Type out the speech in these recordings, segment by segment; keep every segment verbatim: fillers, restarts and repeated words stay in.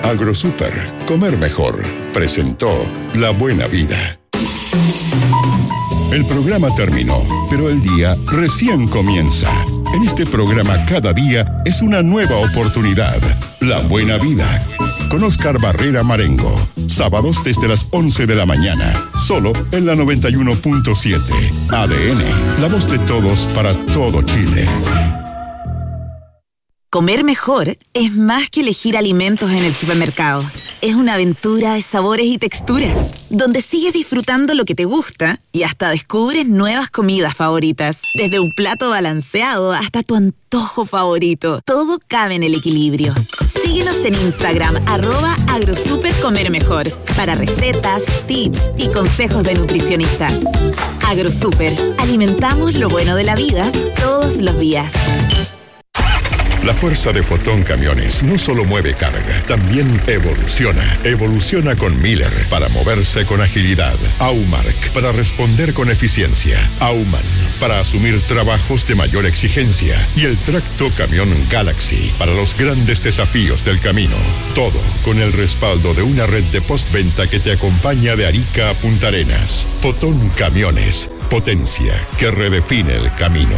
Agrosuper, comer mejor, presentó La Buena Vida. El programa terminó, pero el día recién comienza. En este programa cada día es una nueva oportunidad. La Buena Vida, con Oscar Barrera Marengo. Sábados desde las once de la mañana, solo en la noventa y uno punto siete. A D N, la voz de todos para todo Chile. Comer mejor es más que elegir alimentos en el supermercado. Es una aventura de sabores y texturas, donde sigues disfrutando lo que te gusta y hasta descubres nuevas comidas favoritas. Desde un plato balanceado hasta tu antojo favorito, todo cabe en el equilibrio. Síguenos en Instagram, arroba agrosupercomermejor, para recetas, tips y consejos de nutricionistas. Agrosuper, alimentamos lo bueno de la vida todos los días. La fuerza de Fotón Camiones no solo mueve carga, también evoluciona. Evoluciona con Miller para moverse con agilidad. Aumark para responder con eficiencia. Auman para asumir trabajos de mayor exigencia. Y el Tracto Camión Galaxy para los grandes desafíos del camino. Todo con el respaldo de una red de postventa que te acompaña de Arica a Punta Arenas. Fotón Camiones, potencia que redefine el camino.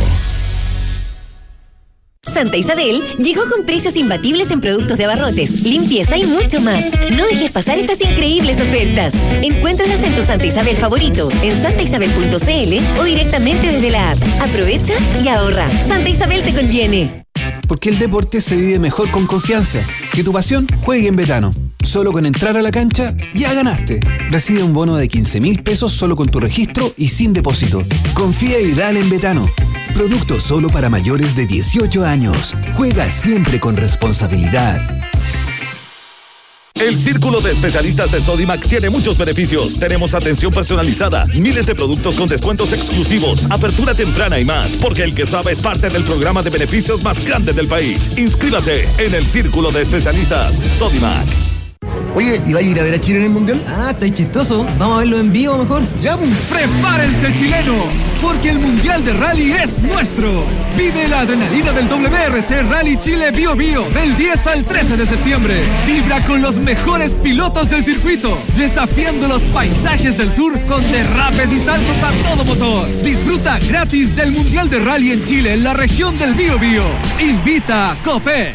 Santa Isabel llegó con precios imbatibles en productos de abarrotes, limpieza y mucho más. No dejes pasar estas increíbles ofertas. Encuéntralas en tu Santa Isabel favorito, en santa isabel punto c l o directamente desde la app. Aprovecha y ahorra. Santa Isabel te conviene. Porque el deporte se vive mejor con confianza. Que tu pasión juegue en Betano. Solo con entrar a la cancha, ya ganaste. Recibe un bono de quince mil pesos solo con tu registro y sin depósito. Confía y dale en Betano. Producto solo para mayores de dieciocho años. Juega siempre con responsabilidad. El Círculo de Especialistas de Sodimac tiene muchos beneficios. Tenemos atención personalizada, miles de productos con descuentos exclusivos, apertura temprana y más, porque el que sabe es parte del programa de beneficios más grande del país. Inscríbase en el Círculo de Especialistas Sodimac. Oye, ¿y va a ir a ver a Chile en el Mundial? Ah, está chistoso. Vamos a verlo en vivo mejor. ¡Ya! ¡Prepárense, chileno! Porque el Mundial de Rally es nuestro. Vive la adrenalina del W R C Rally Chile Bio Bio del diez al trece de septiembre. Vibra con los mejores pilotos del circuito, desafiando los paisajes del sur con derrapes y saltos a todo motor. Disfruta gratis del Mundial de Rally en Chile, en la región del Bio Bio. Invita Copec.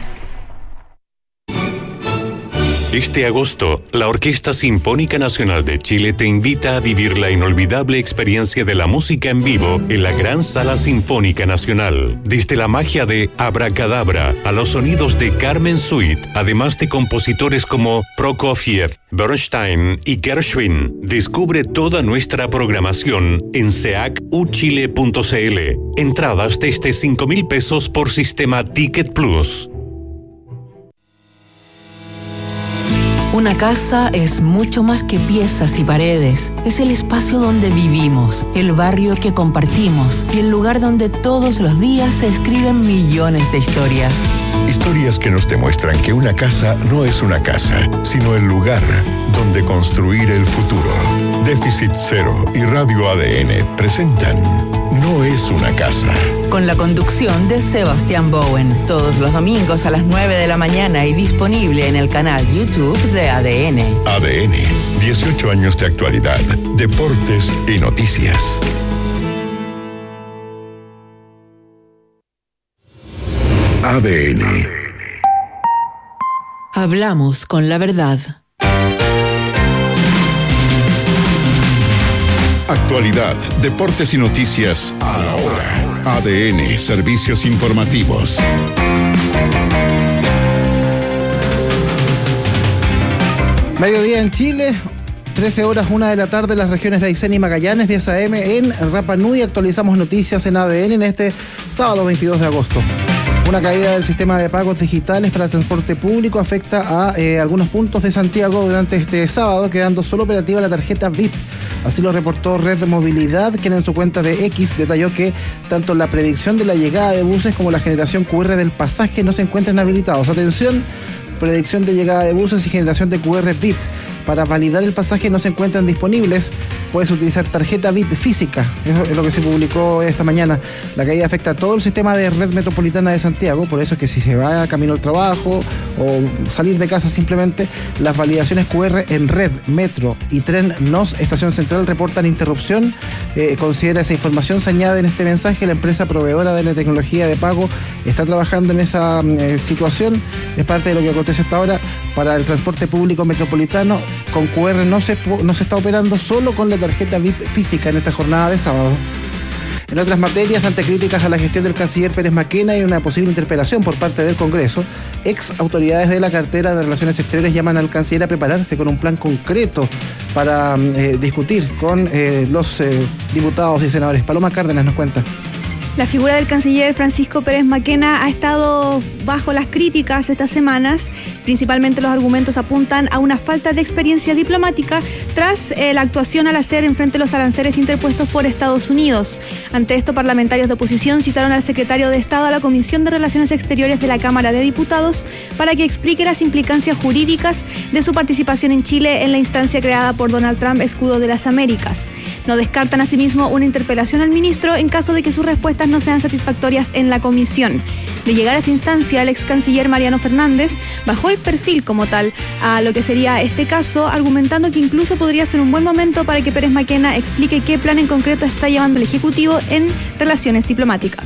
Este agosto, la Orquesta Sinfónica Nacional de Chile te invita a vivir la inolvidable experiencia de la música en vivo en la Gran Sala Sinfónica Nacional. Desde la magia de Abracadabra a los sonidos de Carmen Suite, además de compositores como Prokofiev, Bernstein y Gershwin. Descubre toda nuestra programación en seac u chile punto c l. Entradas desde cinco mil pesos por sistema Ticket Plus. Una casa es mucho más que piezas y paredes. Es el espacio donde vivimos, el barrio que compartimos y el lugar donde todos los días se escriben millones de historias. Historias que nos demuestran que una casa no es una casa, sino el lugar donde construir el futuro. Déficit Cero y Radio A D N presentan No es una casa. Con la conducción de Sebastián Bowen, todos los domingos a las nueve de la mañana y disponible en el canal YouTube de A D N. A D N, dieciocho años de actualidad, deportes y noticias. A D N. Hablamos con la verdad. Actualidad, deportes y noticias a la hora. A D N, servicios informativos. Mediodía en Chile, trece horas, una de la tarde, las regiones de Aysén y Magallanes, diez a eme en Rapa Nui. Actualizamos noticias en A D N en este sábado veintidós de agosto. Una caída del sistema de pagos digitales para el transporte público afecta a eh, algunos puntos de Santiago durante este sábado, quedando solo operativa la tarjeta V I P. Así lo reportó Red de Movilidad, quien en su cuenta de X detalló que tanto la predicción de la llegada de buses como la generación cu erre del pasaje no se encuentran habilitados. Atención, predicción de llegada de buses y generación de cu erre V I P para validar el pasaje no se encuentran disponibles. puedes utilizar tarjeta V I P física. Eso es lo que se publicó esta mañana. La caída afecta a todo el sistema de red metropolitana de Santiago, por eso es que si se va a camino al trabajo o salir de casa simplemente, las validaciones Q R en red, metro y tren N O S Estación Central reportan interrupción. Eh, considera esa información, se añade en este mensaje. La empresa proveedora de la tecnología de pago está trabajando en esa eh, situación. Es parte de lo que acontece hasta ahora. Para el transporte público metropolitano con Q R no se, no se está operando, solo con la tarjeta V I P física en esta jornada de sábado. En otras materias, ante críticas a la gestión del canciller Pérez Maquena y una posible interpelación por parte del Congreso, ex autoridades de la cartera de Relaciones Exteriores llaman al canciller a prepararse con un plan concreto para eh, discutir con eh, los eh, diputados y senadores. Paloma Cárdenas nos cuenta. La figura del canciller Francisco Pérez Maquena ha estado bajo las críticas estas semanas. Principalmente los argumentos apuntan a una falta de experiencia diplomática tras eh, la actuación al hacer en frente a los aranceles interpuestos por Estados Unidos. Ante esto, parlamentarios de oposición citaron al secretario de Estado a la Comisión de Relaciones Exteriores de la Cámara de Diputados para que explique las implicancias jurídicas de su participación en Chile en la instancia creada por Donald Trump, Escudo de las Américas. No descartan asimismo una interpelación al ministro en caso de que sus respuestas no sean satisfactorias en la comisión. De llegar a esa instancia, el ex canciller Mariano Fernández bajó el perfil como tal a lo que sería este caso, argumentando que incluso podría ser un buen momento para que Pérez Maquena explique qué plan en concreto está llevando el Ejecutivo en relaciones diplomáticas.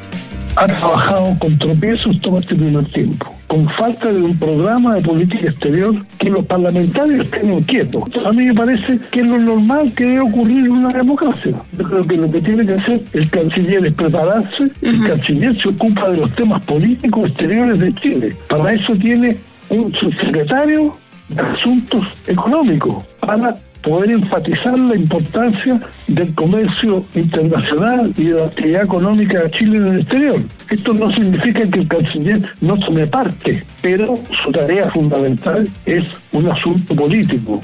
Ha trabajado con tropiezos todo este primer tiempo, con falta de un programa de política exterior que los parlamentarios estén quietos. A mí me parece que es lo normal que debe ocurrir en una democracia. Yo creo que lo que tiene que hacer el canciller es prepararse. Uh-huh. El canciller se ocupa de los temas políticos exteriores de Chile. Para eso tiene un subsecretario de Asuntos Económicos, para poder enfatizar la importancia del comercio internacional y de la actividad económica de Chile en el exterior. Esto no significa que el canciller no tome parte, pero su tarea fundamental es un asunto político.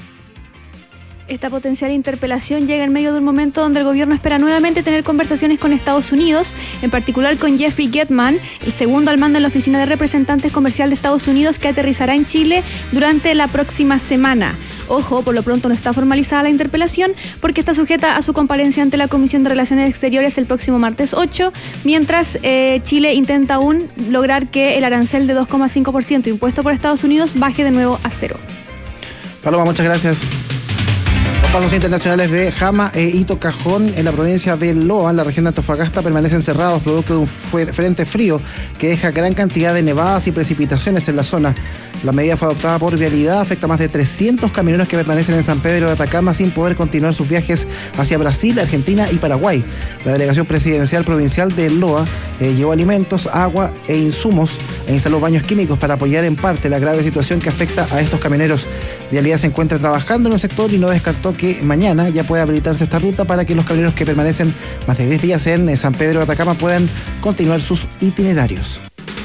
Esta potencial interpelación llega en medio de un momento donde el gobierno espera nuevamente tener conversaciones con Estados Unidos, en particular con Jeffrey Getman, el segundo al mando en la Oficina de Representantes Comercial de Estados Unidos, que aterrizará en Chile durante la próxima semana. Ojo, por lo pronto no está formalizada la interpelación porque está sujeta a su comparecencia ante la Comisión de Relaciones Exteriores el próximo martes ocho, mientras eh, Chile intenta aún lograr que el arancel de dos coma cinco por ciento impuesto por Estados Unidos baje de nuevo a cero. Paloma, muchas gracias. Los pasos internacionales de Jama e Hito Cajón en la provincia de Loa, en la región de Antofagasta, permanecen cerrados producto de un frente frío que deja gran cantidad de nevadas y precipitaciones en la zona. La medida fue adoptada por Vialidad, afecta a más de trescientos camioneros que permanecen en San Pedro de Atacama sin poder continuar sus viajes hacia Brasil, Argentina y Paraguay. La delegación presidencial provincial de Loa eh, llevó alimentos, agua e insumos e instaló baños químicos para apoyar en parte la grave situación que afecta a estos camioneros. Vialidad se encuentra trabajando en el sector y no descartó que mañana ya pueda habilitarse esta ruta para que los camioneros que permanecen más de diez días en San Pedro de Atacama puedan continuar sus itinerarios.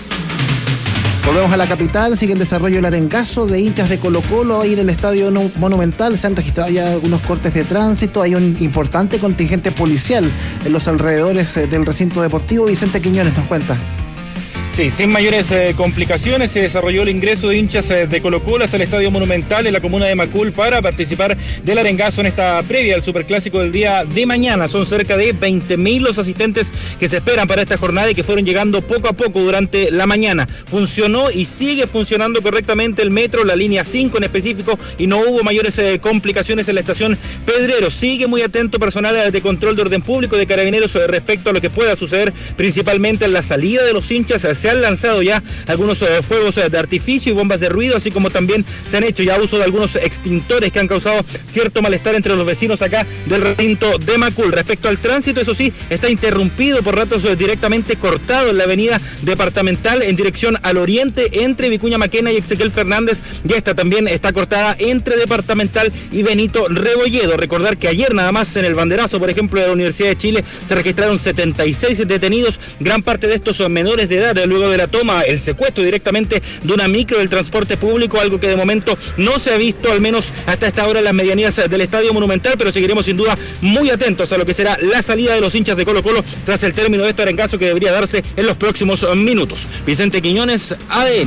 Volvemos a la capital, sigue en desarrollo el arengazo de hinchas de Colo-Colo ahí en el Estadio Monumental. Se han registrado ya algunos cortes de tránsito, hay un importante contingente policial en los alrededores del recinto deportivo. Vicente Quiñones nos cuenta. Sí, sin mayores eh, complicaciones se desarrolló el ingreso de hinchas eh, de Colo-Colo hasta el Estadio Monumental en la comuna de Macul para participar del arengazo en esta previa al Superclásico del día de mañana. Son cerca de veinte mil los asistentes que se esperan para esta jornada y que fueron llegando poco a poco durante la mañana. Funcionó y sigue funcionando correctamente el metro, la línea cinco en específico, y no hubo mayores eh, complicaciones en la estación Pedrero. Sigue muy atento personal de control de orden público de Carabineros eh, respecto a lo que pueda suceder, principalmente en la salida de los hinchas. Eh, Se han lanzado ya algunos eh, fuegos eh, de artificio y bombas de ruido, así como también se han hecho ya uso de algunos extintores que han causado cierto malestar entre los vecinos acá del recinto de Macul. Respecto al tránsito, eso sí, está interrumpido por ratos eh, directamente cortado en la avenida Departamental en dirección al oriente entre Vicuña Maquena y Ezequiel Fernández. Ya esta también está cortada entre Departamental y Benito Rebolledo. Recordar que ayer nada más en el banderazo, por ejemplo, de la Universidad de Chile se registraron setenta y seis detenidos, gran parte de estos son menores de edad, luego de la toma, el secuestro directamente de una micro del transporte público, algo que de momento no se ha visto, al menos hasta esta hora, en las medianías del Estadio Monumental, pero seguiremos sin duda muy atentos a lo que será la salida de los hinchas de Colo-Colo tras el término de este arengazo que debería darse en los próximos minutos. Vicente Quiñones, A D N.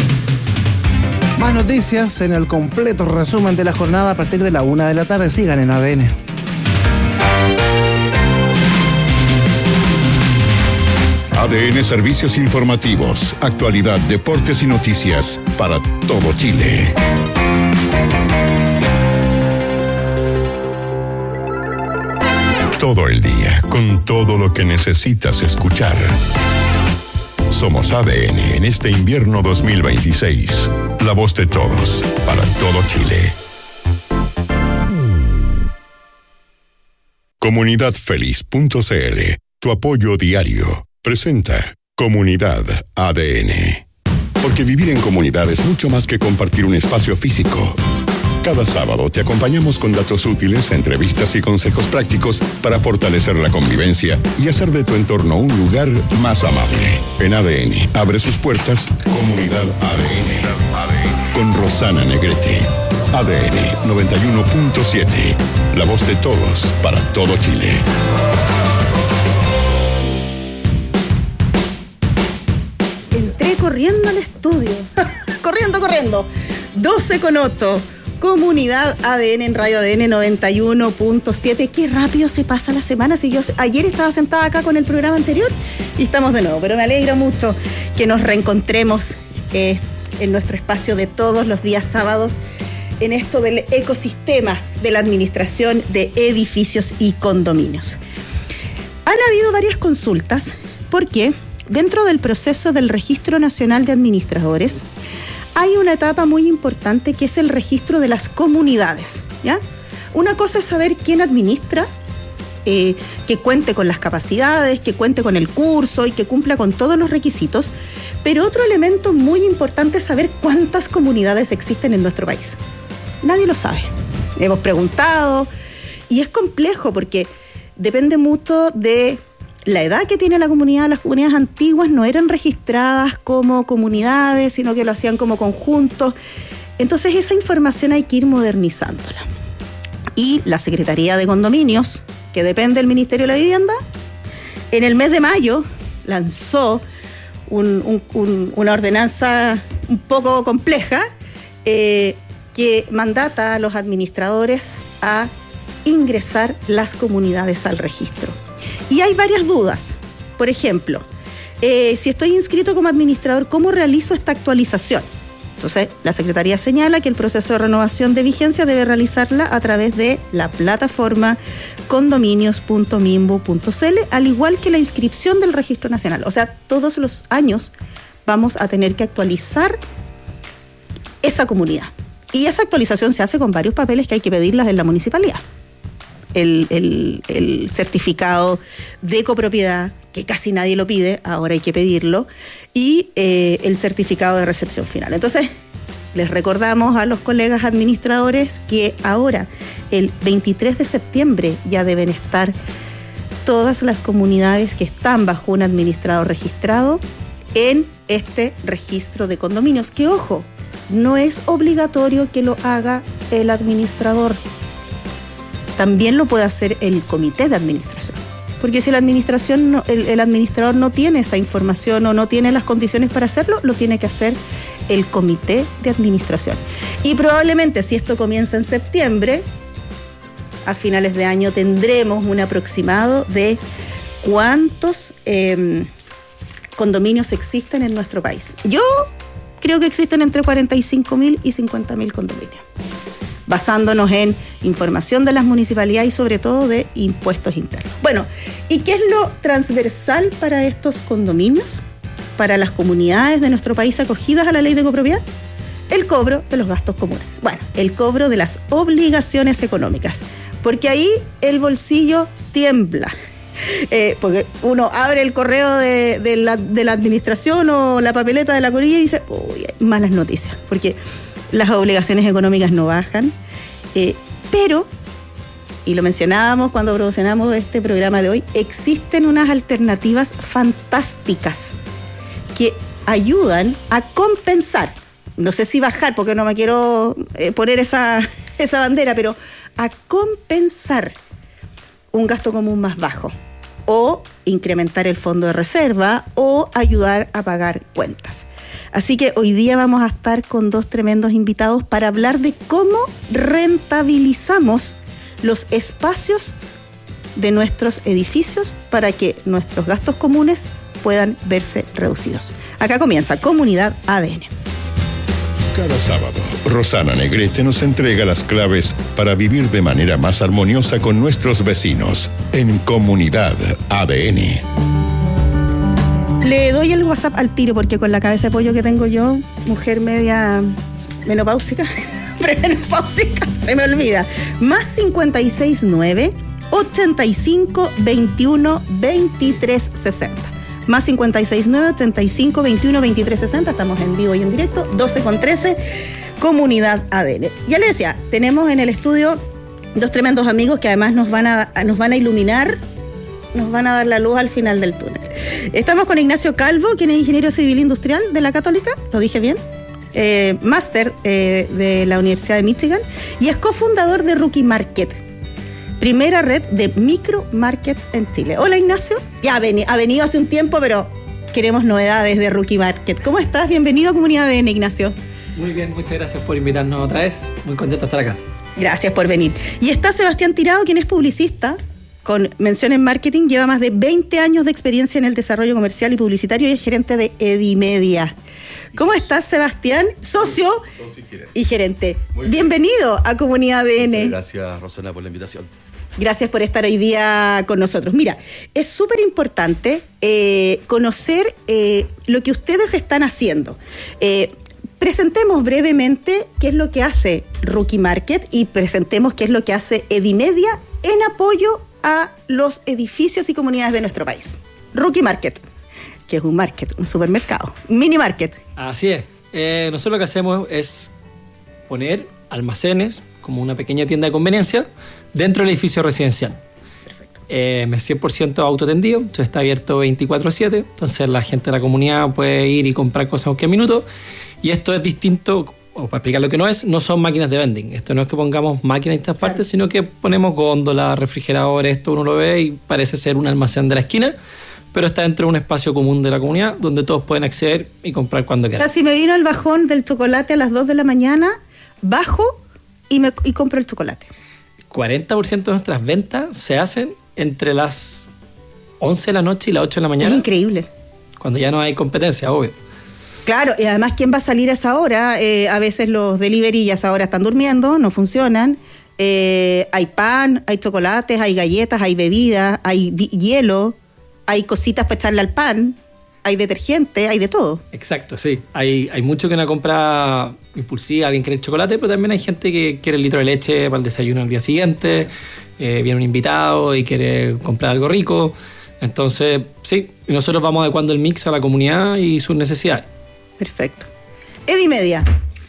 Más noticias en el completo resumen de la jornada a partir de la una de la tarde. Sigan en A D N. A D N Servicios Informativos, actualidad, deportes y noticias para todo Chile. Todo el día, con todo lo que necesitas escuchar. Somos A D N en este invierno dos mil veintiséis. La voz de todos, para todo Chile. comunidad feliz punto c l, tu apoyo diario, presenta Comunidad A D N. Porque vivir en comunidad es mucho más que compartir un espacio físico. Cada sábado te acompañamos con datos útiles, entrevistas y consejos prácticos para fortalecer la convivencia y hacer de tu entorno un lugar más amable. En A D N abre sus puertas Comunidad A D N con Rosana Negrete. A D N noventa y uno punto siete, la voz de todos para todo Chile. Entré corriendo al estudio, corriendo, corriendo, doce con ocho. Comunidad A D N en Radio A D N noventa y uno punto siete. Qué rápido se pasa la semana. Si yo ayer estaba sentada acá con el programa anterior y estamos de nuevo, pero me alegra mucho que nos reencontremos eh, en nuestro espacio de todos los días sábados en esto del ecosistema de la administración de edificios y condominios. Han habido varias consultas porque dentro del proceso del Registro Nacional de Administradores hay una etapa muy importante que es el registro de las comunidades, ¿ya? Una cosa es saber quién administra, eh, que cuente con las capacidades, que cuente con el curso y que cumpla con todos los requisitos, pero otro elemento muy importante es saber cuántas comunidades existen en nuestro país. Nadie lo sabe. Hemos preguntado y es complejo porque depende mucho de la edad que tiene la comunidad. Las comunidades antiguas no eran registradas como comunidades, sino que lo hacían como conjuntos. Entonces esa información hay que ir modernizándola. Y la Secretaría de Condominios, que depende del Ministerio de la Vivienda, en el mes de mayo lanzó un, un, un, una ordenanza un poco compleja eh, que mandata a los administradores a ingresar las comunidades al registro. Y hay varias dudas. Por ejemplo, eh, si estoy inscrito como administrador, ¿cómo realizo esta actualización? Entonces, la Secretaría señala que el proceso de renovación de vigencia debe realizarla a través de la plataforma condominios punto mimbu punto c l, al igual que la inscripción del Registro Nacional. O sea, todos los años vamos a tener que actualizar esa comunidad. Y esa actualización se hace con varios papeles que hay que pedirlas en la municipalidad. El, el, el certificado de copropiedad, que casi nadie lo pide, ahora hay que pedirlo, y eh, el certificado de recepción final. Entonces, les recordamos a los colegas administradores que ahora, el veintitrés de septiembre, ya deben estar todas las comunidades que están bajo un administrador registrado en este registro de condominios, que ojo, no es obligatorio que lo haga el administrador. También lo puede hacer el comité de administración. Porque si la administración no, el, el administrador no tiene esa información o no tiene las condiciones para hacerlo, lo tiene que hacer el comité de administración. Y probablemente si esto comienza en septiembre, a finales de año tendremos un aproximado de cuántos eh, condominios existen en nuestro país. Yo creo que existen entre cuarenta y cinco mil y cincuenta mil condominios, basándonos en información de las municipalidades y sobre todo de impuestos internos. Bueno, ¿y qué es lo transversal para estos condominios, para las comunidades de nuestro país acogidas a la ley de copropiedad? El cobro de los gastos comunes. Bueno, el cobro de las obligaciones económicas, porque ahí el bolsillo tiembla. Eh, porque uno abre el correo de, de, la, de la administración o la papeleta de la colilla y dice, uy, malas noticias, porque las obligaciones económicas no bajan, eh, pero, y lo mencionábamos cuando promocionamos este programa de hoy, existen unas alternativas fantásticas que ayudan a compensar, no sé si bajar, porque no me quiero eh, poner esa, esa bandera, pero a compensar un gasto común más bajo, o incrementar el fondo de reserva, o ayudar a pagar cuentas. Así que hoy día vamos a estar con dos tremendos invitados para hablar de cómo rentabilizamos los espacios de nuestros edificios para que nuestros gastos comunes puedan verse reducidos. Acá comienza Comunidad A D N. Cada sábado, Rosana Negrete nos entrega las claves para vivir de manera más armoniosa con nuestros vecinos en Comunidad A D N. Le doy el WhatsApp al tiro porque con la cabeza de pollo que tengo yo, mujer media menopáusica, premenopáusica, se me olvida. Más cincuenta y seis nueve, ochenta y cinco, veintiuno, veintitrés, sesenta. Más cincuenta y seis nueve, ochenta y cinco, veintiuno, veintitrés, sesenta. Estamos en vivo y en directo, doce con trece, Comunidad A D N. Ya le decía, tenemos en el estudio dos tremendos amigos que además nos van a, nos van a iluminar, nos van a dar la luz al final del túnel. Estamos con Ignacio Calvo, quien es ingeniero civil industrial de la Católica, ¿lo dije bien? Eh, máster eh, de la Universidad de Michigan y es cofundador de Rookie Market, primera red de micro markets en Chile. Hola, Ignacio. Ya ha, veni- ha venido hace un tiempo, pero queremos novedades de Rookie Market. ¿Cómo estás? Bienvenido a Comunidad A D N, Ignacio. Muy bien, muchas gracias por invitarnos otra vez. Muy contento de estar acá. Gracias por venir. Y está Sebastián Tirado, quien es publicista, con mención en marketing, lleva más de veinte años de experiencia en el desarrollo comercial y publicitario y es gerente de Edimedia. ¿Cómo estás, Sebastián? Socio, Socio y gerente. Y gerente. Muy Bienvenido bien. A Comunidad A D N. Muchas gracias, Rosana, por la invitación. Gracias por estar hoy día con nosotros. Mira, es súper importante eh, conocer eh, lo que ustedes están haciendo. Eh, presentemos brevemente qué es lo que hace Rookie Market y presentemos qué es lo que hace Edimedia en apoyo a los edificios y comunidades de nuestro país. Rookie Market, que es un market, un supermercado, mini market. Así es. Eh, nosotros lo que hacemos es poner almacenes, como una pequeña tienda de conveniencia, dentro del edificio residencial. Perfecto. Eh, es cien por ciento autoatendido, entonces está abierto veinticuatro siete, entonces la gente de la comunidad puede ir y comprar cosas en cualquier minuto. Y esto es distinto, o para explicar lo que no es, no son máquinas de vending. Esto no es que pongamos máquinas en estas partes, sino que ponemos góndolas, refrigeradores, esto uno lo ve y parece ser un almacén de la esquina, pero está dentro de un espacio común de la comunidad donde todos pueden acceder y comprar cuando quieran. O sea, si me vino el bajón del chocolate a las dos de la mañana, bajo y, me, y compro el chocolate. cuarenta por ciento de nuestras ventas se hacen entre las once de la noche y las ocho de la mañana. Es increíble. Cuando ya no hay competencia, obvio. Claro, y además, ¿quién va a salir a esa hora? Eh, a veces los delivery ya a esa hora están durmiendo, no funcionan. Eh, hay pan, hay chocolates, hay galletas, hay bebidas, hay vi- hielo, hay cositas para echarle al pan, hay detergente, hay de todo. Exacto, sí. Hay, hay mucho que una compra impulsiva, alguien quiere el chocolate, pero también hay gente que quiere el litro de leche para el desayuno al día siguiente, eh, viene un invitado y quiere comprar algo rico. Entonces, sí, nosotros vamos adecuando el mix a la comunidad y sus necesidades. Perfecto. Edimedia.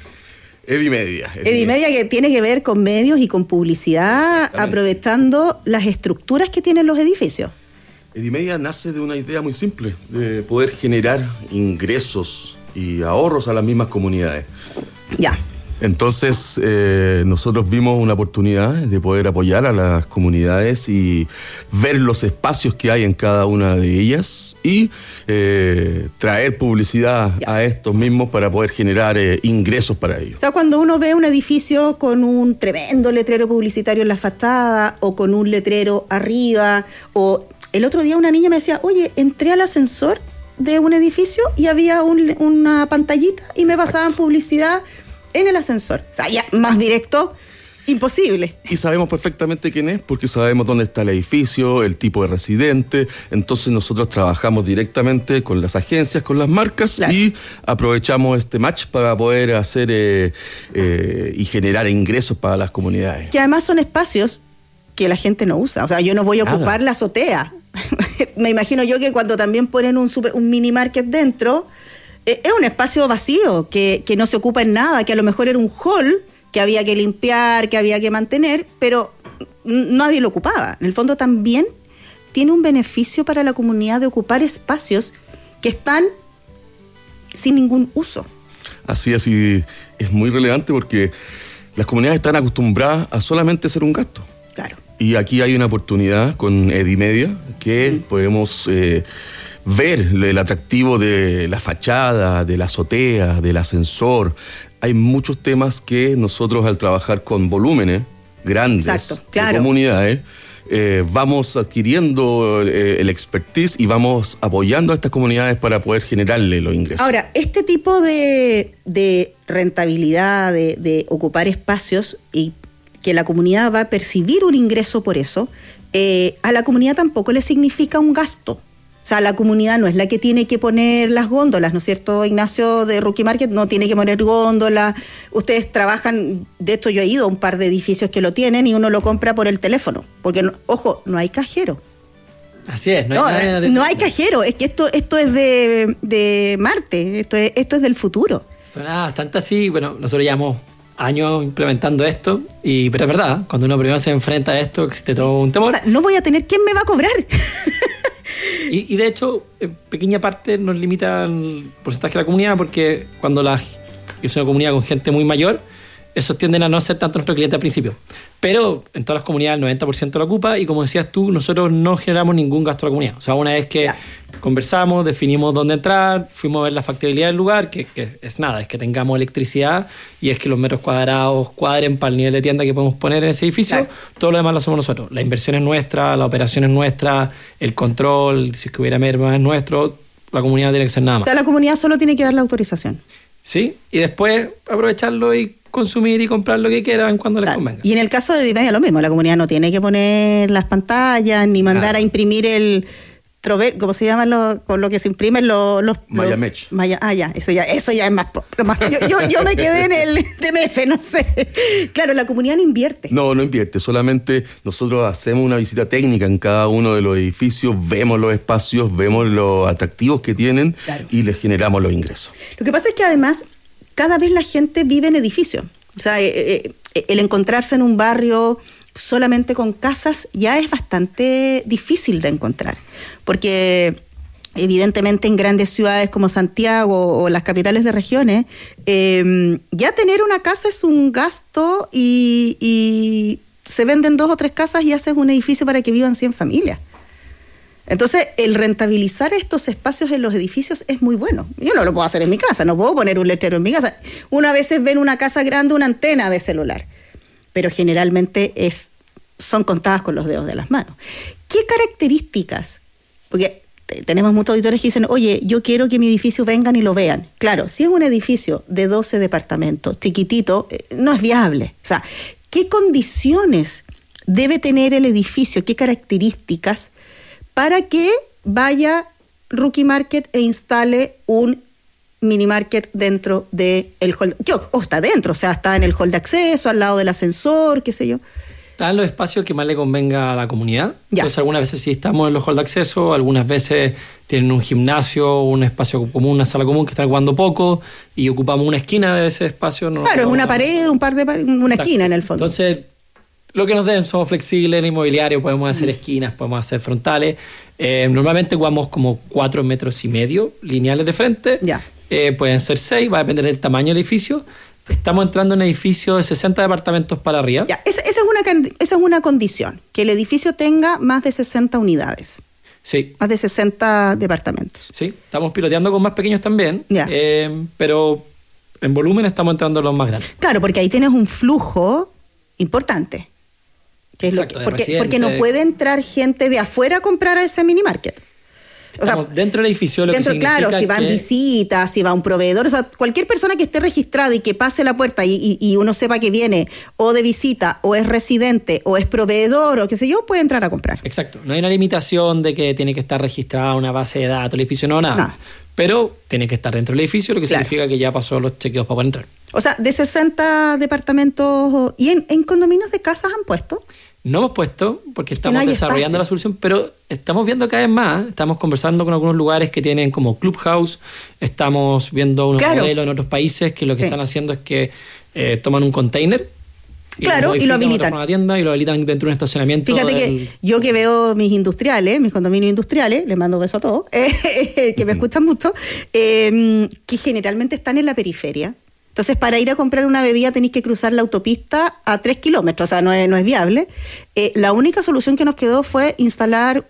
Edimedia. Edimedia que tiene que ver con medios y con publicidad, aprovechando las estructuras que tienen los edificios. Edimedia nace de una idea muy simple, de poder generar ingresos y ahorros a las mismas comunidades. Ya. Entonces, eh, nosotros vimos una oportunidad de poder apoyar a las comunidades y ver los espacios que hay en cada una de ellas y eh, traer publicidad ya. a estos mismos para poder generar eh, ingresos para ellos. O sea, cuando uno ve un edificio con un tremendo letrero publicitario en la fachada o con un letrero arriba, o el otro día una niña me decía, oye, entré al ascensor de un edificio y había un, una pantallita y me pasaban Exacto. publicidad en el ascensor. O sea, ya más directo, imposible. Y sabemos perfectamente quién es, porque sabemos dónde está el edificio, el tipo de residente. Entonces nosotros trabajamos directamente con las agencias, con las marcas, claro. y aprovechamos este match para poder hacer eh, eh, y generar ingresos para las comunidades. Que además son espacios que la gente no usa. O sea, yo no voy a Nada. ocupar la azotea. Me imagino yo que cuando también ponen un, super, un mini market dentro, es un espacio vacío, que, que no se ocupa en nada, que a lo mejor era un hall que había que limpiar, que había que mantener, pero nadie lo ocupaba. En el fondo también tiene un beneficio para la comunidad de ocupar espacios que están sin ningún uso. Así es, y es muy relevante porque las comunidades están acostumbradas a solamente hacer un gasto. Claro. Y aquí hay una oportunidad con Edimedia que mm. podemos... Eh, ver el atractivo de la fachada, de la azotea, del ascensor. Hay muchos temas que nosotros al trabajar con volúmenes grandes Exacto, claro. de comunidades eh, vamos adquiriendo eh, el expertise y vamos apoyando a estas comunidades para poder generarle los ingresos. Ahora, este tipo de, de rentabilidad, de, de ocupar espacios y que la comunidad va a percibir un ingreso por eso, eh, a la comunidad tampoco le significa un gasto. O sea, la comunidad no es la que tiene que poner las góndolas, ¿no es cierto, Ignacio, de Rookie Market? No tiene que poner góndolas. Ustedes trabajan, de esto yo he ido a un par de edificios que lo tienen y uno lo compra por el teléfono. Porque, no, ojo, no hay cajero. Así es. No No, hay, no, de... no hay cajero. Es que esto esto es de, de Marte. Esto es, esto es del futuro. Suena bastante así. Bueno, nosotros llevamos años implementando esto, y pero es verdad, cuando uno primero se enfrenta a esto, existe todo un temor. No voy a tener, ¿quién me va a cobrar? Y, y de hecho, en pequeña parte nos limita el porcentaje de la comunidad, porque cuando la, es una comunidad con gente muy mayor, esos tienden a no ser tanto nuestro cliente al principio. Pero en todas las comunidades el noventa por ciento lo ocupa, y como decías tú, nosotros no generamos ningún gasto a la comunidad. O sea, una vez que ya conversamos, definimos dónde entrar, fuimos a ver la factibilidad del lugar, que, que es nada, es que tengamos electricidad y es que los metros cuadrados cuadren para el nivel de tienda que podemos poner en ese edificio. Claro. Todo lo demás lo hacemos nosotros. La inversión es nuestra, la operación es nuestra, el control, si es que hubiera merma es nuestro. La comunidad no tiene que ser nada más. O sea, la comunidad solo tiene que dar la autorización. Sí, y después aprovecharlo y consumir y comprar lo que quieran cuando claro. les convenga. Y en el caso de Dimedia lo mismo, la comunidad no tiene que poner las pantallas ni mandar claro. a imprimir el trover, ¿cómo se llama lo, con lo que se imprimen los los Maya Mech. Maya, ah, ya, eso ya, eso ya es más, más yo, yo, yo me quedé en el D M F, no sé. Claro, la comunidad no invierte. No, no invierte, solamente nosotros hacemos una visita técnica en cada uno de los edificios, vemos los espacios, vemos los atractivos que tienen claro. y les generamos los ingresos. Lo que pasa es que además cada vez la gente vive en edificios. O sea, eh, eh, el encontrarse en un barrio solamente con casas ya es bastante difícil de encontrar. Porque evidentemente en grandes ciudades como Santiago o las capitales de regiones, eh, ya tener una casa es un gasto y, y se venden dos o tres casas y haces un edificio para que vivan cien familias. Entonces, el rentabilizar estos espacios en los edificios es muy bueno. Yo no lo puedo hacer en mi casa, no puedo poner un letrero en mi casa. Una vez ven una casa grande, una antena de celular, pero generalmente es, son contadas con los dedos de las manos. ¿Qué características? Porque tenemos muchos auditores que dicen, oye, yo quiero que mi edificio vengan y lo vean. Claro, si es un edificio de doce departamentos, chiquitito, no es viable. O sea, ¿qué condiciones debe tener el edificio? ¿Qué características para que vaya Rookie Market e instale un mini market dentro del hall? O está dentro, o sea, está en el hall de acceso, al lado del ascensor, qué sé yo. Están los espacios que más le convenga a la comunidad. Ya. Entonces, algunas veces sí estamos en los halls de acceso, algunas veces tienen un gimnasio, un espacio común, una sala común que están jugando poco y ocupamos una esquina de ese espacio. No claro, es una pared, un par de pared, una Exacto. esquina en el fondo. Entonces, lo que nos den, somos flexibles en inmobiliario, podemos hacer esquinas, podemos hacer frontales. Eh, normalmente ocupamos como cuatro metros y medio lineales de frente. Ya. Eh, pueden ser seis, va a depender del tamaño del edificio. Estamos entrando en un edificio de sesenta departamentos para arriba. Ya, esa, esa, es una, esa es una condición, que el edificio tenga más de sesenta unidades. Sí. Más de sesenta departamentos. Sí, estamos piloteando con más pequeños también, ya. eh, pero en volumen estamos entrando en los más grandes. Claro, porque ahí tienes un flujo importante. Que es Exacto, lo que, porque, porque no puede entrar gente de afuera a comprar a ese mini market. Estamos o sea, dentro del edificio, lo dentro, que significa claro, si van que... visitas, si va un proveedor, o sea, cualquier persona que esté registrada y que pase la puerta y, y, y uno sepa que viene o de visita, o es residente, o es proveedor, o qué sé yo, puede entrar a comprar. Exacto, no hay una limitación de que tiene que estar registrada una base de datos, el edificio no, nada. No. Pero tiene que estar dentro del edificio, lo que claro. significa que ya pasó los chequeos para poder entrar. O sea, de sesenta departamentos, ¿y en, en condominios de casas han puesto? No hemos puesto, porque estamos no desarrollando espacio. la solución, pero estamos viendo cada vez más, estamos conversando con algunos lugares que tienen como Clubhouse, estamos viendo unos claro. modelos en otros países que lo que sí. están haciendo es que eh, toman un container y claro, lo y lo habilitan. Una tienda y lo habilitan dentro de un estacionamiento. Fíjate del... que yo que veo mis industriales, mis condominios industriales, les mando beso a todos, eh, que me escuchan mucho, eh, que generalmente están en la periferia. Entonces, para ir a comprar una bebida tenéis que cruzar la autopista a tres kilómetros, o sea, no es, no es viable. Eh, la única solución que nos quedó fue instalar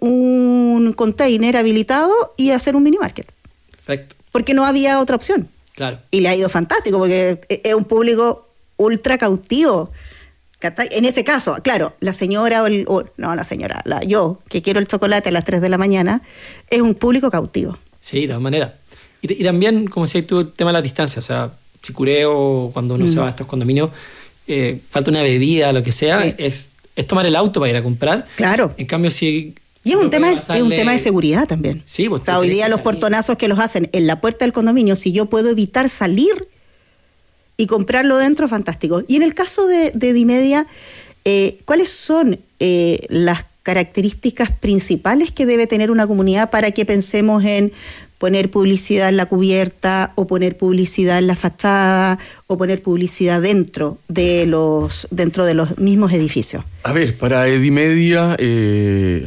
un container habilitado y hacer un mini market. Perfecto. Porque no había otra opción. Claro. Y le ha ido fantástico, porque es un público ultra cautivo. En ese caso, claro, la señora o, el, o no, la señora, la, yo, que quiero el chocolate a las tres de la mañana, es un público cautivo. Sí, de todas maneras. Y, y también, como decías tú, el tema de la distancia, o sea, chicureo, cuando uno mm. se va a estos condominios, eh, falta una bebida, lo que sea, sí. es, es tomar el auto para ir a comprar. Claro. En cambio, si... Y es un, tema, pasarle... es un tema de seguridad también. Sí, pues, o sea, hoy día los portonazos que los hacen en la puerta del condominio, si yo puedo evitar salir y comprarlo dentro, fantástico. Y en el caso de, de Dimedia, eh, ¿cuáles son eh, las características principales que debe tener una comunidad para que pensemos en poner publicidad en la cubierta o poner publicidad en la fachada o poner publicidad dentro de los, dentro de los mismos edificios? A ver, para Edimedia... Eh...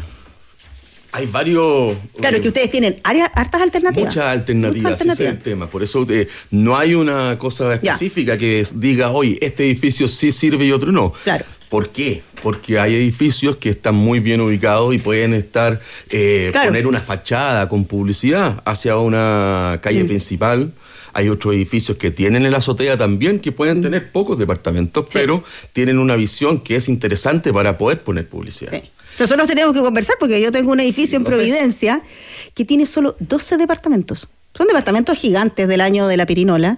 Hay varios... Claro, eh, que ustedes tienen áreas, hartas alternativas. Muchas alternativas, muchas alternativas. Ese es el tema. Por eso eh, no hay una cosa específica ya. que diga, oye, este edificio sí sirve y otro no. Claro. ¿Por qué? Porque hay edificios que están muy bien ubicados y pueden estar, eh, claro. poner una fachada con publicidad hacia una calle mm. principal. Hay otros edificios que tienen en la azotea también, que pueden mm. tener pocos departamentos, sí. pero tienen una visión que es interesante para poder poner publicidad. Sí. Nosotros tenemos que conversar porque yo tengo un edificio en Providencia que tiene solo doce departamentos. Son departamentos gigantes del año de la pirinola,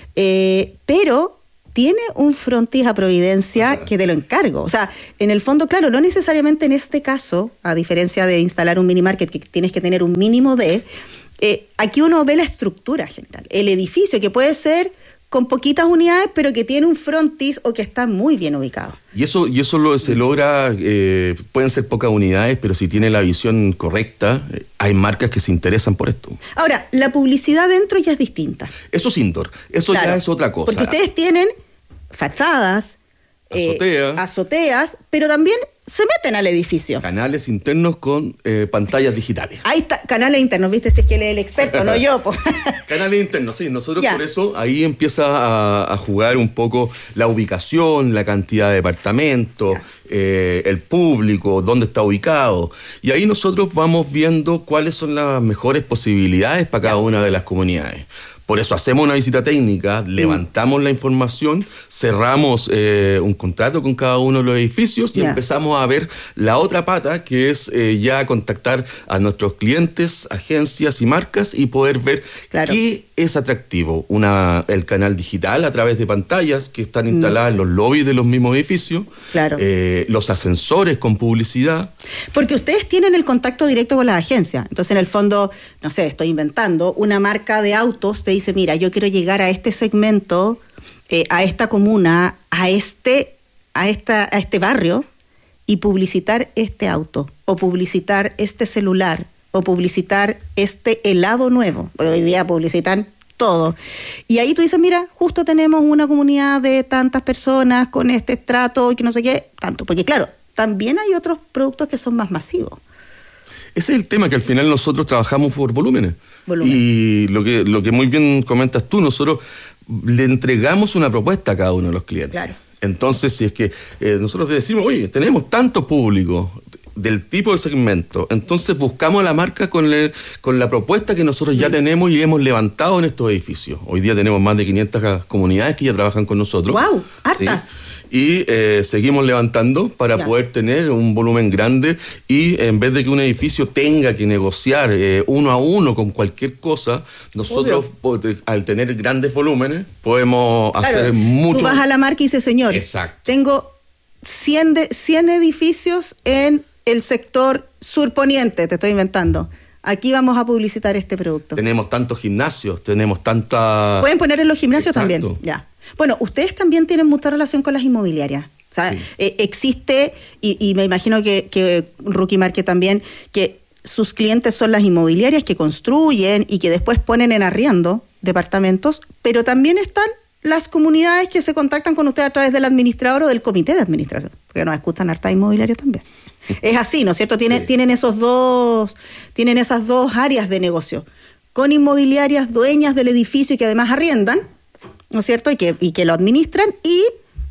eh, pero tiene un frontis a Providencia que te lo encargo. O sea, en el fondo, claro, no necesariamente en este caso, a diferencia de instalar un mini market que tienes que tener un mínimo de, eh, aquí uno ve la estructura general, el edificio que puede ser con poquitas unidades, pero que tiene un frontis o que está muy bien ubicado. Y eso, y eso lo, se logra, eh, pueden ser pocas unidades, pero si tiene la visión correcta, eh, hay marcas que se interesan por esto. Ahora, la publicidad dentro ya es distinta. Eso es indoor, eso claro, ya es otra cosa. Porque ustedes tienen fachadas, Azotea. eh, azoteas, pero también se meten al edificio. Canales internos con eh, pantallas digitales. Ahí está, canales internos, viste, si es que él es el experto, no yo. Po. Canales internos, sí, nosotros ya. Por eso ahí empieza a, a jugar un poco la ubicación, la cantidad de departamentos, eh, el público, dónde está ubicado. Y ahí nosotros vamos viendo cuáles son las mejores posibilidades para cada ya. una de las comunidades. Por eso hacemos una visita técnica, levantamos mm. la información, cerramos eh, un contrato con cada uno de los edificios y yeah. empezamos a ver la otra pata, que es eh, ya contactar a nuestros clientes, agencias y marcas y poder ver claro. qué es atractivo. Una, el canal digital a través de pantallas que están instaladas mm. en los lobbies de los mismos edificios, claro. eh, los ascensores con publicidad. Porque ustedes tienen el contacto directo con las agencias. Entonces, en el fondo, no sé, estoy inventando, una marca de autos te dice, mira, yo quiero llegar a este segmento, eh, a esta comuna, a este, a esta, a este barrio y publicitar este auto, o publicitar este celular, o publicitar este helado nuevo. Hoy día publicitan todo. Y ahí tú dices, mira, justo tenemos una comunidad de tantas personas con este estrato y que no sé qué, tanto. Porque claro, también hay otros productos que son más masivos. Ese es el tema, que al final nosotros trabajamos por volúmenes. Volumen. Y lo que, lo que muy bien comentas tú, nosotros le entregamos una propuesta a cada uno de los clientes. Claro. Entonces, si es que eh, nosotros decimos, oye, tenemos tanto público del tipo de segmento, entonces buscamos la marca con, le, con la propuesta que nosotros ya mm. tenemos y hemos levantado en estos edificios. Hoy día tenemos más de quinientas comunidades que ya trabajan con nosotros. ¡Wow! ¡Hartas! ¿Sí? Y eh, seguimos levantando para ya. poder tener un volumen grande y en vez de que un edificio tenga que negociar eh, uno a uno con cualquier cosa, nosotros Obvio. al tener grandes volúmenes podemos claro, hacer mucho. Tú vas a la marca y dices, señor, Exacto. tengo cien, de, cien edificios en el sector surponiente, te estoy inventando. Aquí vamos a publicitar este producto. Tenemos tantos gimnasios, tenemos tanta... Pueden poner en los gimnasios Exacto. también, ya. Bueno, ustedes también tienen mucha relación con las inmobiliarias. O sea, sí. eh, existe, y, y me imagino que, que Rookie Market también, que sus clientes son las inmobiliarias que construyen y que después ponen en arriendo departamentos, pero también están las comunidades que se contactan con ustedes a través del administrador o del comité de administración, porque nos escuchan hartas inmobiliarias también. Es así, ¿no es cierto? Tienen, sí. tienen esos dos, tienen esas dos áreas de negocio, con inmobiliarias dueñas del edificio y que además arriendan, ¿no es cierto? Y que, y que lo administran, y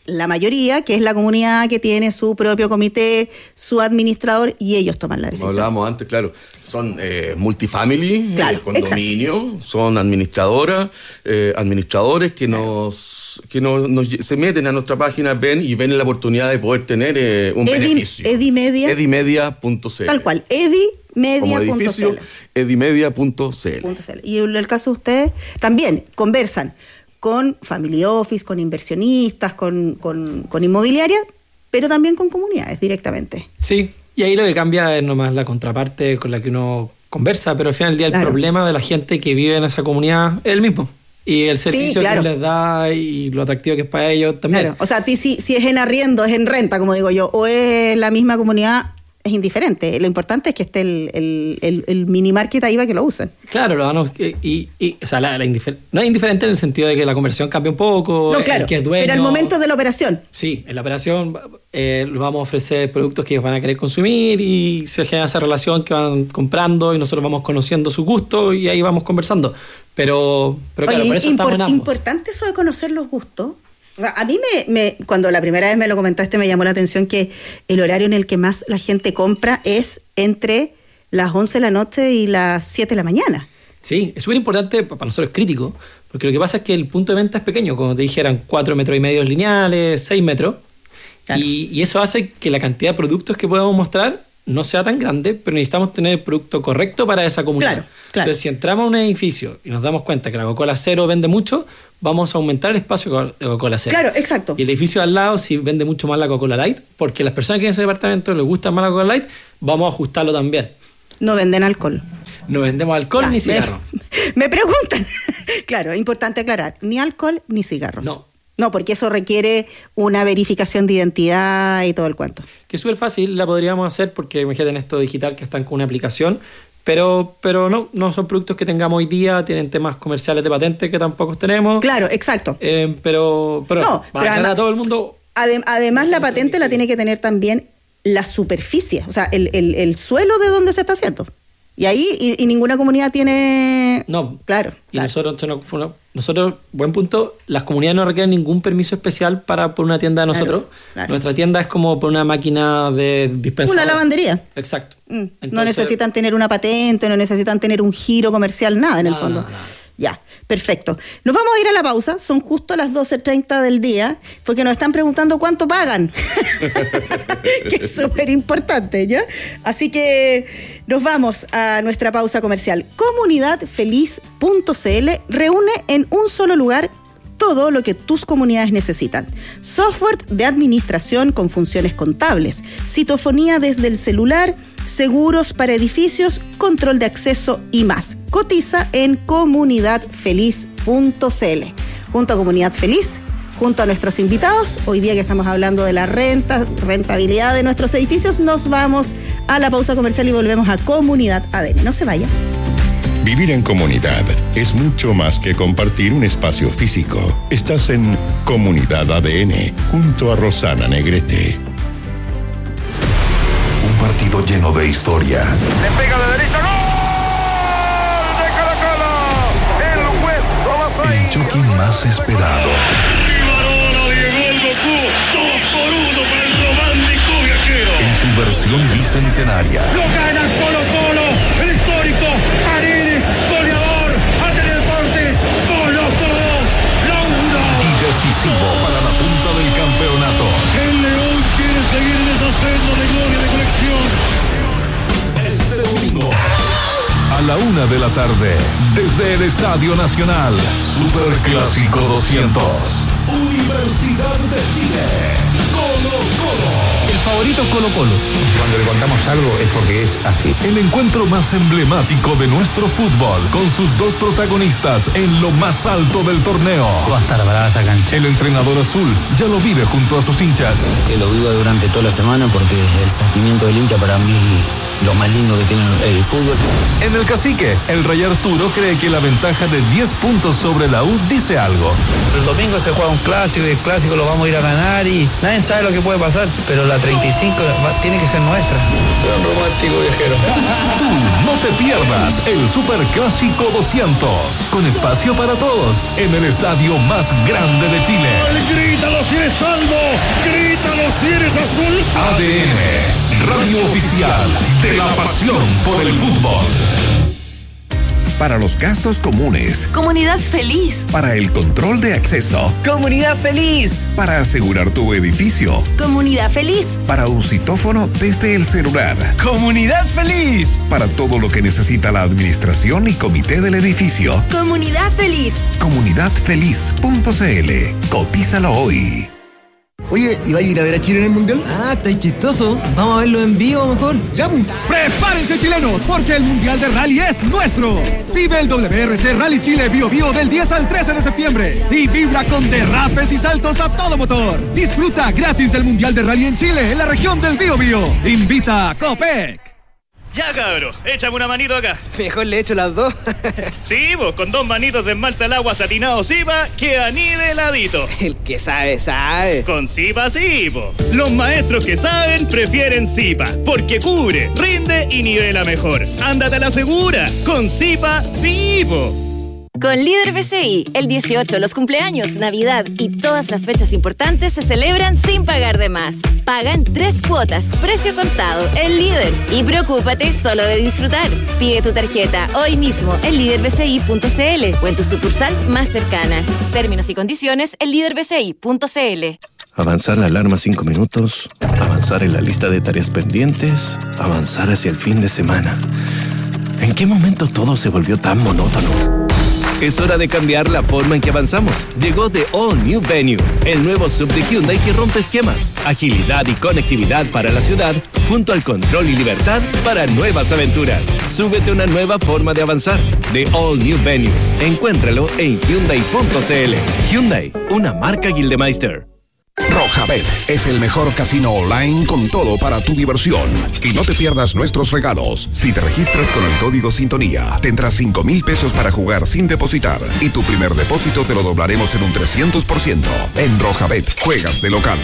la mayoría, que es la comunidad que tiene su propio comité, su administrador, y ellos toman la decisión. Como hablábamos antes, claro, son eh, multifamily, claro, eh, condominio, exacto. Son administradoras, eh, administradores que nos que nos, nos, se meten a nuestra página, ven y ven la oportunidad de poder tener eh, un Edi, beneficio. Edimedia. Edimedia punto c l. Tal cual, edimedia punto c l. edimedia punto c l. Y en el caso de ustedes, también conversan con family office, con inversionistas, con, con, con inmobiliarias, pero también con comunidades directamente. Sí, y ahí lo que cambia es nomás la contraparte con la que uno conversa, pero al final del día Claro. el problema de la gente que vive en esa comunidad es el mismo. Y el servicio Sí, claro. que les da y lo atractivo que es para ellos también. Claro. O sea, a ti si, si es en arriendo, es en renta, como digo yo, o es la misma comunidad, es indiferente. Lo importante es que esté el, el, el, el mini market ahí para que lo usen. Claro, lo van a- y, y, o sea, la, la indifer- no es indiferente en el sentido de que la conversión cambia un poco, No, el claro, que es dueño. pero al momento de la operación. Sí, en la operación eh, les vamos a ofrecer productos que ellos van a querer consumir y se genera esa relación que van comprando y nosotros vamos conociendo su gusto y ahí vamos conversando. Pero, pero claro, Oye, por eso impor- estamos en ambos. importante eso de conocer los gustos. O sea, a mí me, me, cuando la primera vez me lo comentaste, me llamó la atención que el horario en el que más la gente compra es entre las once de la noche y las siete de la mañana. Sí, es súper importante, para nosotros es crítico, porque lo que pasa es que el punto de venta es pequeño, como te dijeran, cuatro metros y medio lineales, seis metros, y, y eso hace que la cantidad de productos que podemos mostrar no sea tan grande, pero necesitamos tener el producto correcto para esa comunidad. Claro, claro. Entonces, si entramos a un edificio y nos damos cuenta que la Coca-Cola Cero vende mucho, vamos a aumentar el espacio de Coca-Cola Cero. Claro, exacto. Y el edificio de al lado, si vende mucho más la Coca-Cola Light, porque las personas que en ese departamento les gusta más la Coca-Cola Light, vamos a ajustarlo también. No venden alcohol. No vendemos alcohol Ya, ni me- cigarro. Me preguntan. Claro, es importante aclarar, ni alcohol ni cigarros. No. No, porque eso requiere una verificación de identidad y todo el cuento. Que es súper fácil, la podríamos hacer porque imagínate en esto digital que están con una aplicación, pero, pero no, no son productos que tengamos hoy día, tienen temas comerciales de patente que tampoco tenemos. Claro, exacto. Eh, pero, pero No, para pero aclarar además- a todo el mundo. Adem- además, la patente la tiene que tener también la superficie, o sea, el, el, el suelo de donde se está haciendo. Y ahí, y, y ninguna comunidad tiene... No. Claro. Y nosotros, esto no fue una- nosotros, buen punto, las comunidades no requieren ningún permiso especial para por una tienda de Claro, nosotros. claro. Nuestra tienda es como por una máquina de dispensador. Una lavandería. Exacto. Mm, no Entonces- necesitan tener una patente, no necesitan tener un giro comercial, nada en el Nada, fondo. nada, nada. Ya, perfecto. Nos vamos a ir a la pausa, son justo las doce treinta del día, porque nos están preguntando cuánto pagan, que es súper importante, ¿ya? Así que nos vamos a nuestra pausa comercial. comunidad feliz punto c l reúne en un solo lugar todo lo que tus comunidades necesitan. Software de administración con funciones contables, citofonía desde el celular, seguros para edificios, control de acceso y más. Cotiza en comunidad feliz punto c l. Junto a Comunidad Feliz, junto a nuestros invitados, hoy día que estamos hablando de la renta, rentabilidad de nuestros edificios, nos vamos a la pausa comercial y volvemos a Comunidad A D N. No se vaya. Vivir en comunidad es mucho más que compartir un espacio físico. Estás en Comunidad A D N, junto a Rosana Negrete. Un partido lleno de historia. Le pega de derecha, ¡gol! ¡De Colo-Colo! El juez Tomás El choque más esperado. En su versión bicentenaria. Lo gana Colo-Colo, el histórico Paredes, goleador, Arte Deportes, Colo-Colo dos, la uno. Y decisivo para la punta del campeonato. El León quiere seguir en esa senda de gloria de colección. Este domingo. A la una de la tarde, desde el Estadio Nacional, Superclásico doscientos. Universidad de Chile, Colo-Colo. El favorito Colo-Colo. Cuando le contamos algo es porque es así. El encuentro más emblemático de nuestro fútbol, con sus dos protagonistas en lo más alto del torneo. Va a estar brava esa cancha. El entrenador azul ya lo vive junto a sus hinchas. Que lo vivo durante toda la semana porque el sentimiento del hincha para mí es lo más lindo que tiene el fútbol. En el Cacique, el Rey Arturo cree que la ventaja de diez puntos sobre la U dice algo. El domingo se juega un clásico y el clásico lo vamos a ir a ganar y nadie sabe lo que puede pasar, pero la treinta y cinco va, tiene que ser nuestra. Soy un romántico viajero. Tú no te pierdas el Superclásico doscientos, con espacio para todos, en el estadio más grande de Chile. ¡Grita los eres salvo. Grítalo si eres azul. A D N, radio oficial de la pasión por el fútbol. Para los gastos comunes. Comunidad feliz. Para el control de acceso. Comunidad feliz. Para asegurar tu edificio. Comunidad feliz. Para un citófono desde el celular. Comunidad feliz. Para todo lo que necesita la administración y comité del edificio. Comunidad feliz. comunidad feliz punto c l. Cotízalo hoy. Oye, ¿y va a ir a ver a Chile en el Mundial? Ah, está chistoso. Vamos a verlo en vivo mejor. ¡Ya! ¡Prepárense, chilenos! Porque el Mundial de Rally es nuestro. Vive el W R C Rally Chile Bio Bio del diez al trece de septiembre. Y vibra con derrapes y saltos a todo motor. Disfruta gratis del Mundial de Rally en Chile, en la región del Bio Bio. Invita a Copec. Ya, cabro, échame una manito acá. Mejor le echo las dos. Sí, vos, con dos manitos de esmalte al agua satinado Zipa, queda niveladito. El que sabe, sabe. Con Zipa sí, po. Los maestros que saben prefieren Zipa, porque cubre, rinde y nivela mejor. Ándate a la segura, con Zipa sí, po. Con Líder B C I, el dieciocho, los cumpleaños, Navidad y todas las fechas importantes se celebran sin pagar de más. Paga en tres cuotas, precio contado, el Líder. Y preocúpate solo de disfrutar. Pide tu tarjeta hoy mismo en líder b c i punto c l o en tu sucursal más cercana. Términos y condiciones en líder b c i punto c l. Avanzar la alarma cinco minutos, avanzar en la lista de tareas pendientes, avanzar hacia el fin de semana. ¿En qué momento todo se volvió tan monótono? Es hora de cambiar la forma en que avanzamos. Llegó The All New Venue, el nuevo sub de Hyundai que rompe esquemas, agilidad y conectividad para la ciudad, junto al control y libertad para nuevas aventuras. Súbete a una nueva forma de avanzar. The All New Venue. Encuéntralo en hyundai punto c l. Hyundai, una marca Gildemeister. Rojabet es el mejor casino online con todo para tu diversión. Y no te pierdas nuestros regalos. Si te registras con el código Sintonía, tendrás cinco mil pesos para jugar sin depositar. Y tu primer depósito te lo doblaremos en un trescientos por ciento. En Rojabet, juegas de local.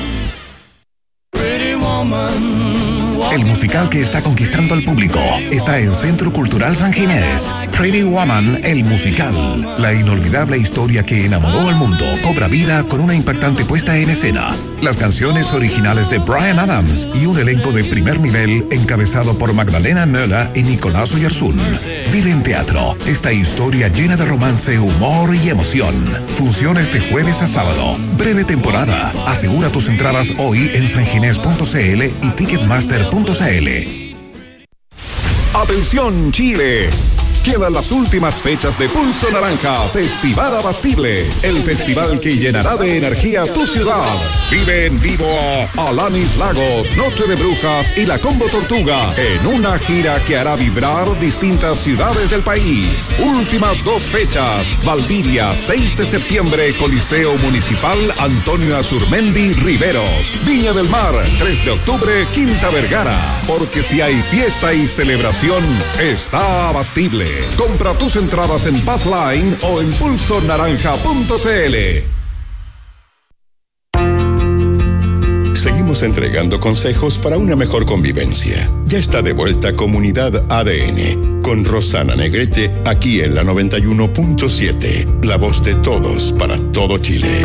El musical que está conquistando al público está en Centro Cultural San Ginés. Pretty Woman, el musical. La inolvidable historia que enamoró al mundo cobra vida con una impactante puesta en escena. Las canciones originales de Bryan Adams y un elenco de primer nivel encabezado por Magdalena Möller y Nicolás Oyarzún. Vive en teatro esta historia llena de romance, humor y emoción. Funciones de jueves a sábado. Breve temporada. Asegura tus entradas hoy en sanginés punto c l y ticketmaster punto c l. ¡Atención, Chile! Quedan las últimas fechas de Pulso Naranja, Festival Abastible, el festival que llenará de energía tu ciudad. Vive en vivo a Alanis Lagos, Noche de Brujas y la Combo Tortuga en una gira que hará vibrar distintas ciudades del país. Últimas dos fechas, Valdivia, seis de septiembre, Coliseo Municipal Antonio Azurmendi Riveros. Viña del Mar, tres de octubre, Quinta Vergara. Porque si hay fiesta y celebración, está Abastible. Compra tus entradas en Passline o en pulso naranja punto c l. Seguimos entregando consejos para una mejor convivencia. Ya está de vuelta Comunidad A D N con Rosana Negrete aquí en la noventa y uno punto siete. La voz de todos para todo Chile.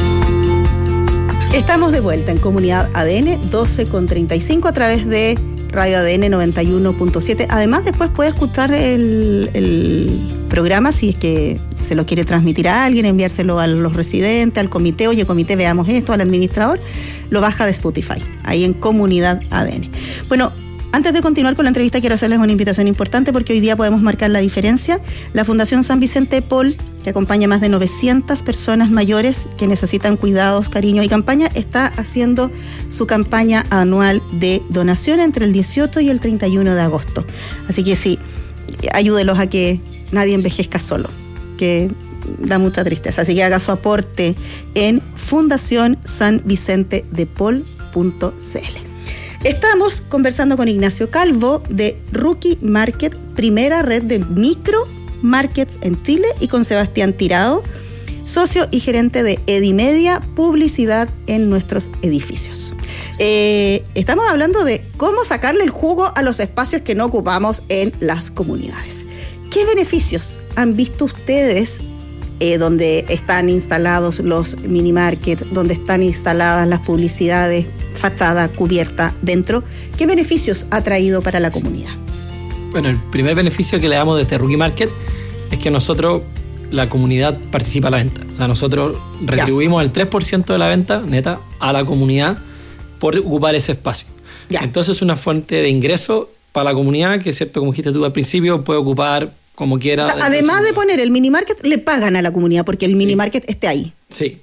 Estamos de vuelta en Comunidad A D N doce con treinta y cinco a través de Radio A D N noventa y uno punto siete. Además, después puede escuchar el, el programa si es que se lo quiere transmitir a alguien, enviárselo a los residentes, al comité. Oye, comité, veamos esto, al administrador. Lo baja de Spotify, ahí en Comunidad A D N. Bueno, antes de continuar con la entrevista, quiero hacerles una invitación importante porque hoy día podemos marcar la diferencia. La Fundación San Vicente de Paul, que acompaña a más de novecientas personas mayores que necesitan cuidados, cariño y campaña, está haciendo su campaña anual de donación entre el dieciocho y el treinta y uno de agosto. Así que sí, ayúdelos a que nadie envejezca solo, que da mucha tristeza. Así que haga su aporte en fundación san vicente de paul punto c l. Estamos conversando con Ignacio Calvo de Rookie Market, primera red de micro markets en Chile, y con Sebastián Tirado, socio y gerente de Edimedia, publicidad en nuestros edificios. Eh, estamos hablando de cómo sacarle el jugo a los espacios que no ocupamos en las comunidades. ¿Qué beneficios han visto ustedes eh, donde están instalados los mini markets, donde están instaladas las publicidades, fachada, cubierta, dentro. ¿Qué beneficios ha traído para la comunidad? Bueno, el primer beneficio que le damos desde Rookie Market es que nosotros, la comunidad, participa a la venta. O sea, nosotros retribuimos ya. el tres por ciento de la venta neta a la comunidad por ocupar ese espacio. Ya. Entonces es una fuente de ingreso para la comunidad que, cierto, como dijiste tú al principio, puede ocupar como quiera. O sea, además de poner el mini market, le pagan a la comunidad porque el sí. mini market esté ahí. Sí.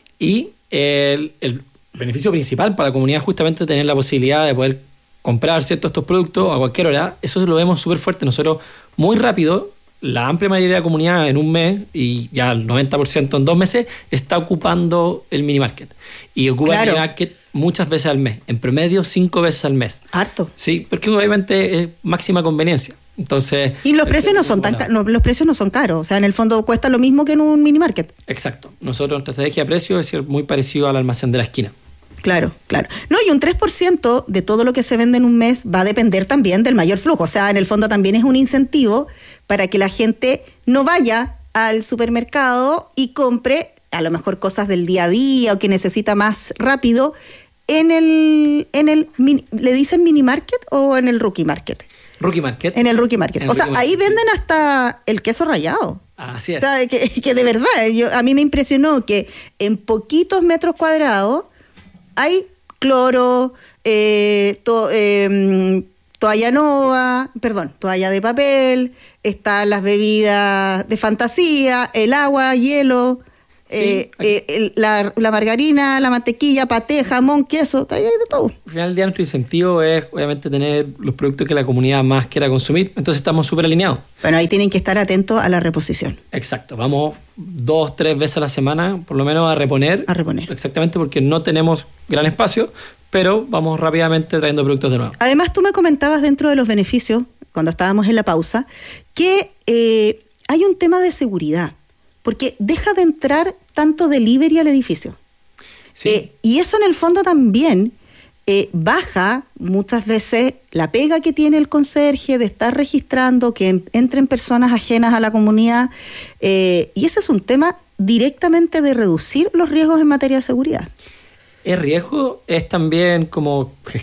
Y el, el beneficio principal para la comunidad es justamente tener la posibilidad de poder comprar ciertos estos productos a cualquier hora. Eso lo vemos súper fuerte. Nosotros, muy rápido, la amplia mayoría de la comunidad en un mes y ya el noventa por ciento en dos meses está ocupando el mini market. Y ocupa claro. el mini market muchas veces al mes. En promedio, cinco veces al mes. Harto. Sí, porque obviamente es máxima conveniencia. Entonces, y los precios no son tan ca- no, los precios no son caros, o sea, en el fondo cuesta lo mismo que en un mini market. Exacto. Nosotros, nuestra estrategia de precio es muy parecido al almacén de la esquina. Claro, claro. No, y un tres por ciento de todo lo que se vende en un mes va a depender también del mayor flujo. O sea, en el fondo también es un incentivo para que la gente no vaya al supermercado y compre a lo mejor cosas del día a día o que necesita más rápido en el, en el mini, ¿le dicen mini market o en el Rookie Market? Rookie Market. En el Rookie Market. El o sea, Rookie ahí Market, venden sí. hasta el queso rallado. Así es. O sea, que, que de verdad, yo, a mí me impresionó que en poquitos metros cuadrados hay cloro, eh, to, eh, toalla nova, perdón, toalla de papel, están las bebidas de fantasía, el agua, hielo, sí, eh, eh, el, la, la margarina, la mantequilla, paté, jamón, queso, hay de todo. Al final del día nuestro incentivo es obviamente tener los productos que la comunidad más quiera consumir, entonces estamos súper alineados. Bueno, ahí tienen que estar atentos a la reposición. Exacto, vamos dos, tres veces a la semana por lo menos a reponer. A reponer. Exactamente, porque no tenemos gran espacio, pero vamos rápidamente trayendo productos de nuevo. Además, tú me comentabas dentro de los beneficios, cuando estábamos en la pausa, que eh, hay un tema de seguridad, porque deja de entrar tanto delivery al edificio. Sí. Eh, y eso en el fondo también eh, baja muchas veces la pega que tiene el conserje de estar registrando que entren personas ajenas a la comunidad. Eh, y ese es un tema directamente de reducir los riesgos en materia de seguridad. El riesgo es también como